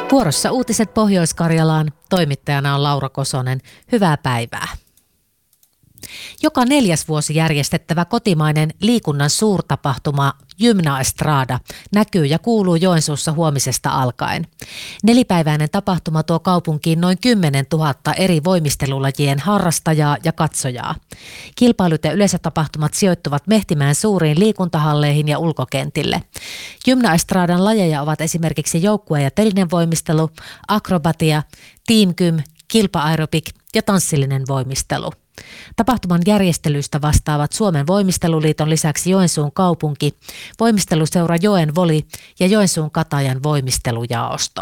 Vuorossa uutiset Pohjois-Karjalaan. Toimittajana on Laura Kosonen. Hyvää päivää. Joka 4. vuosi järjestettävä kotimainen liikunnan suurtapahtuma Gymnaestrada näkyy ja kuuluu Joensuussa huomisesta alkaen. 4-päiväinen tapahtuma tuo kaupunkiin noin 10 000 eri voimistelulajien harrastajaa ja katsojaa. Kilpailut ja yleisötapahtumat sijoittuvat Mehtimäen suuriin liikuntahalleihin ja ulkokentille. Gymnaestradan lajeja ovat esimerkiksi joukkue- ja telinen voimistelu, akrobatia, teamgym, kilpa-aerobik ja tanssillinen voimistelu. Tapahtuman järjestelystä vastaavat Suomen voimisteluliiton lisäksi Joensuun kaupunki, voimisteluseura Joen Voli ja Joensuun Katajan voimistelujaosto.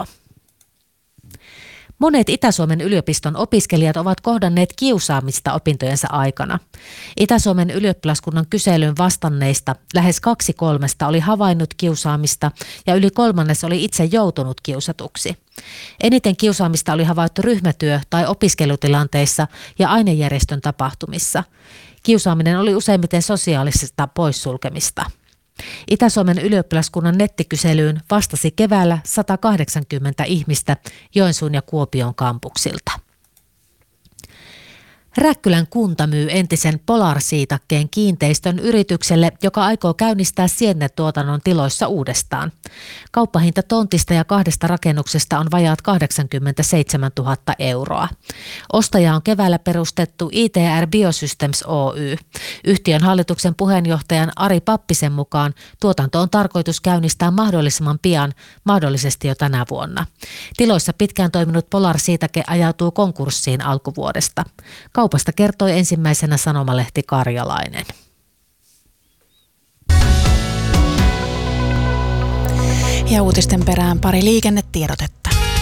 Monet Itä-Suomen yliopiston opiskelijat ovat kohdanneet kiusaamista opintojensa aikana. Itä-Suomen ylioppilaskunnan kyselyyn vastanneista lähes 2/3 oli havainnut kiusaamista ja yli 1/3 oli itse joutunut kiusatuksi. Eniten kiusaamista oli havaittu ryhmätyö- tai opiskelutilanteissa ja ainejärjestön tapahtumissa. Kiusaaminen oli useimmiten sosiaalisesta poissulkemista. Itä-Suomen ylioppilaskunnan nettikyselyyn vastasi keväällä 180 ihmistä Joensuun ja Kuopion kampuksilta. Räkkylän kunta myy entisen Polar-siitakkeen kiinteistön yritykselle, joka aikoo käynnistää sienetuotannon tiloissa uudestaan. Kauppahinta tontista ja 2 rakennuksesta on vajaat 87 000 euroa. Ostaja on keväällä perustettu ITR Biosystems Oy. Yhtiön hallituksen puheenjohtajan Ari Pappisen mukaan tuotanto on tarkoitus käynnistää mahdollisimman pian, mahdollisesti jo tänä vuonna. Tiloissa pitkään toiminut Polar-siitake ajautuu konkurssiin alkuvuodesta. Kaupasta kertoi ensimmäisenä sanomalehti Karjalainen. Ja uutisten perään pari liikennetiedotetta.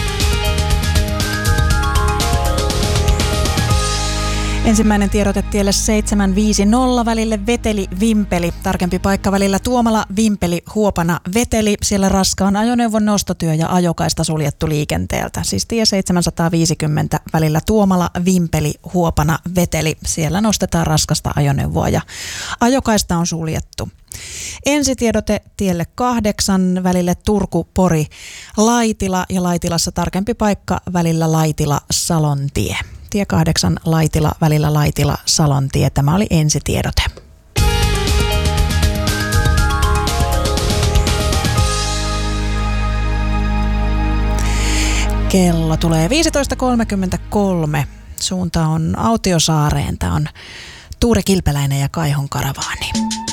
Ensimmäinen tiedote tielle 750 välille Veteli-Vimpeli. Tarkempi paikka välillä Tuomala-Vimpeli-Huopana-Veteli. Siellä raskaan ajoneuvon nostotyö ja ajokaista suljettu liikenteeltä. Siis tie 750 välillä Tuomala-Vimpeli-Huopana-Veteli. Siellä nostetaan raskasta ajoneuvoa ja ajokaista on suljettu. Ensitiedote tielle 8 välille Turku-Pori-Laitila ja Laitilassa tarkempi paikka välillä Laitila-Salontie. Tie 8 Laitila välillä Laitila-Salontie. Tämä oli ensitiedote. Kello tulee 15.33. Suunta on Autiosaareen. Tämä on Tuure Kilpeläinen ja Kaihon karavaani.